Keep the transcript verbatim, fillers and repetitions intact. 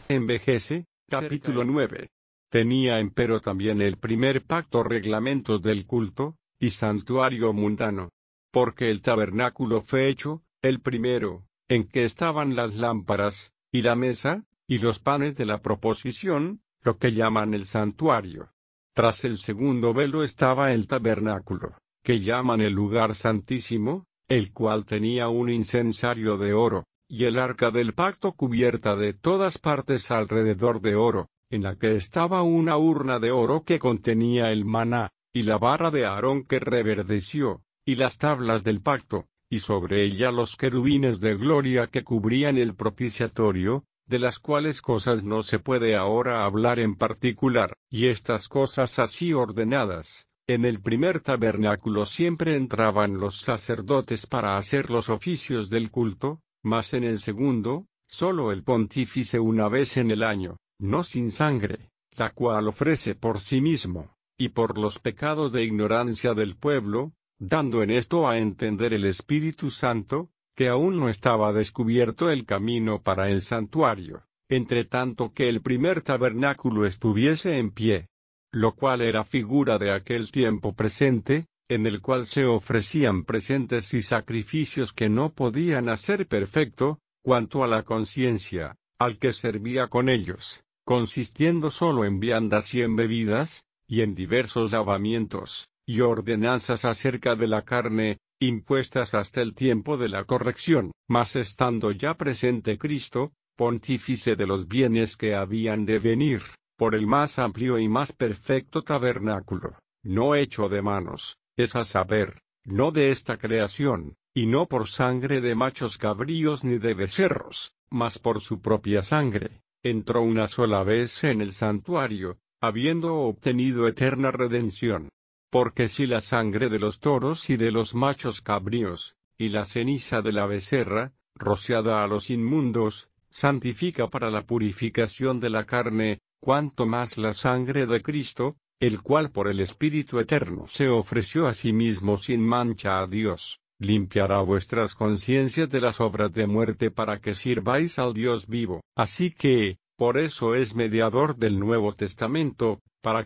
envejece. Capítulo nueve. Tenía empero también el primer pacto reglamentos del culto, y santuario mundano. Porque el tabernáculo fue hecho, el primero, en que estaban las lámparas, y la mesa, y los panes de la proposición, lo que llaman el santuario. Tras el segundo velo estaba el tabernáculo, que llaman el lugar santísimo, el cual tenía un incensario de oro, y el arca del pacto cubierta de todas partes alrededor de oro, en la que estaba una urna de oro que contenía el maná, y la vara de Aarón que reverdeció, y las tablas del pacto, y sobre ella los querubines de gloria que cubrían el propiciatorio, de las cuales cosas no se puede ahora hablar en particular, y estas cosas así ordenadas. En el primer tabernáculo siempre entraban los sacerdotes para hacer los oficios del culto, mas en el segundo, sólo el pontífice una vez en el año, no sin sangre, la cual ofrece por sí mismo, y por los pecados de ignorancia del pueblo, dando en esto a entender el Espíritu Santo, que aún no estaba descubierto el camino para el santuario, entre tanto que el primer tabernáculo estuviese en pie, lo cual era figura de aquel tiempo presente, en el cual se ofrecían presentes y sacrificios que no podían hacer perfecto, cuanto a la conciencia, al que servía con ellos, consistiendo sólo en viandas y en bebidas, y en diversos lavamientos, y ordenanzas acerca de la carne, impuestas hasta el tiempo de la corrección, mas estando ya presente Cristo, pontífice de los bienes que habían de venir, por el más amplio y más perfecto tabernáculo, no hecho de manos, es a saber, no de esta creación, y no por sangre de machos cabríos ni de becerros, mas por su propia sangre, entró una sola vez en el santuario, habiendo obtenido eterna redención. Porque si la sangre de los toros y de los machos cabríos, y la ceniza de la becerra, rociada a los inmundos, santifica para la purificación de la carne, cuanto más la sangre de Cristo, el cual por el Espíritu Eterno se ofreció a sí mismo sin mancha a Dios, limpiará vuestras conciencias de las obras de muerte para que sirváis al Dios vivo. Así que, por eso es mediador del Nuevo Testamento, para